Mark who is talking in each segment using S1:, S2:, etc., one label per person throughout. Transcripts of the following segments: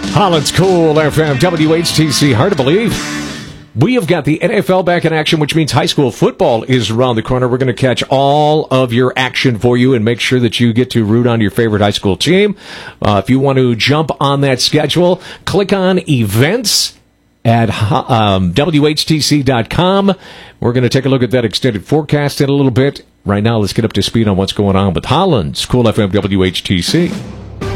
S1: Holland's Cool FM, WHTC. Hard to believe. We have got the NFL back in action, which means high school football is around the corner. We're going to catch all of your action for you and make sure that you get to root on your favorite high school team. If you want to jump on that schedule, click on events at WHTC.com. We're going to take a look at that extended forecast in a little bit. Right now, let's get up to speed on what's going on with Holland's Cool FM WHTC.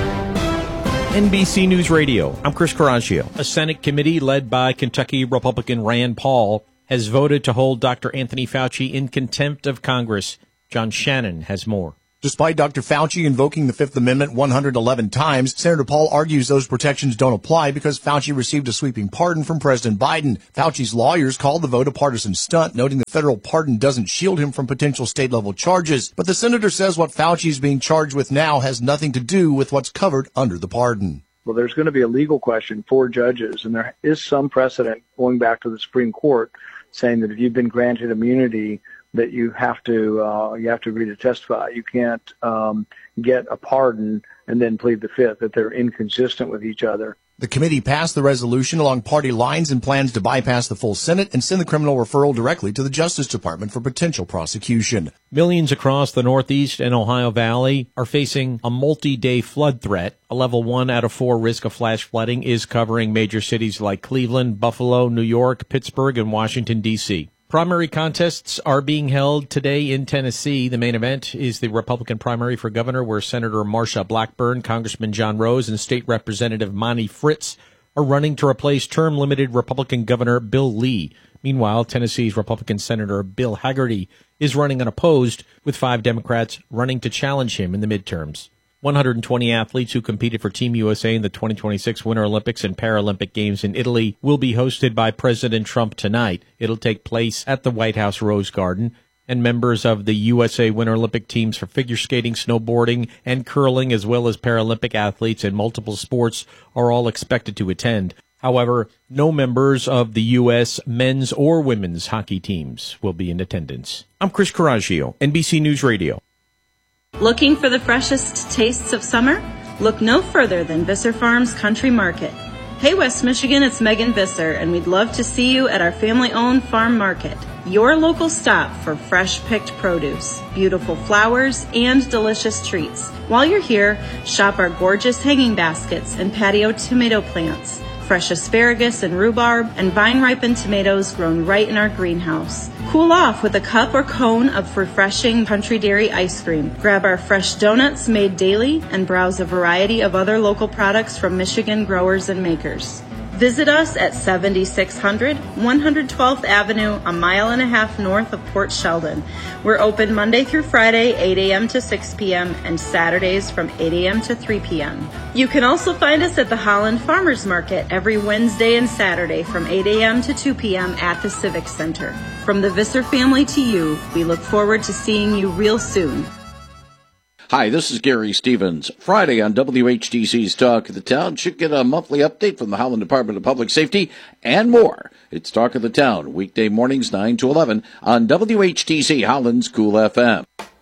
S2: NBC News Radio. I'm Chris Coraggio. A Senate committee led by Kentucky Republican Rand Paul has voted to hold Dr. Anthony Fauci in contempt of Congress. John Shannon has more.
S3: Despite Dr. Fauci invoking the Fifth Amendment 111 times, Senator Paul argues those protections don't apply because Fauci received a sweeping pardon from President Biden. Fauci's lawyers called the vote a partisan stunt, noting the federal pardon doesn't shield him from potential state-level charges. But the senator says what Fauci is being charged with now has nothing to do with what's covered under the pardon.
S4: Well, there's going to be a legal question for judges, and there is some precedent going back to the Supreme Court saying that if you've been granted immunity, that you have to agree to testify. You can't get a pardon and then plead the fifth, that they're inconsistent with each other.
S3: The committee passed the resolution along party lines and plans to bypass the full Senate and send the criminal referral directly to the Justice Department for potential prosecution.
S2: Millions across the Northeast and Ohio Valley are facing a multi-day flood threat. A level 1 out of 4 risk of flash flooding is covering major cities like Cleveland, Buffalo, New York, Pittsburgh, and Washington, D.C. Primary contests are being held today in Tennessee. The main event is the Republican primary for governor, where Senator Marsha Blackburn, Congressman John Rose, and State Representative Monty Fritz are running to replace term-limited Republican Governor Bill Lee. Meanwhile, Tennessee's Republican Senator Bill Hagerty is running unopposed, with 5 Democrats running to challenge him in the midterms. 120 athletes who competed for Team USA in the 2026 Winter Olympics and Paralympic Games in Italy will be hosted by President Trump tonight. It'll take place at the White House Rose Garden, and members of the USA Winter Olympic teams for figure skating, snowboarding, and curling, as well as Paralympic athletes in multiple sports, are all expected to attend. However, no members of the U.S. men's or women's hockey teams will be in attendance. I'm Chris Coraggio, NBC News Radio.
S5: Looking for the freshest tastes of summer? Look no further than Visser Farms Country Market. Hey West Michigan, it's Megan Visser, and we'd love to see you at our family-owned farm market, your local stop for fresh-picked produce, beautiful flowers, and delicious treats. While you're here, shop our gorgeous hanging baskets and patio tomato plants, fresh asparagus and rhubarb, and vine-ripened tomatoes grown right in our greenhouse. Cool off with a cup or cone of refreshing Country Dairy ice cream. Grab our fresh donuts made daily and browse a variety of other local products from Michigan growers and makers. Visit us at 7600 112th Avenue, a mile and a half north of Port Sheldon. We're open Monday through Friday, 8 a.m. to 6 p.m., and Saturdays from 8 a.m. to 3 p.m. You can also find us at the Holland Farmers Market every Wednesday and Saturday from 8 a.m. to 2 p.m. at the Civic Center. From the Visser family to you, we look forward to seeing you real soon.
S6: Hi, this is Gary Stevens. Friday on WHTC's Talk of the Town. Should get a monthly update from the Holland Department of Public Safety and more. It's Talk of the Town, weekday mornings 9 to 11 on WHTC Holland's Cool FM.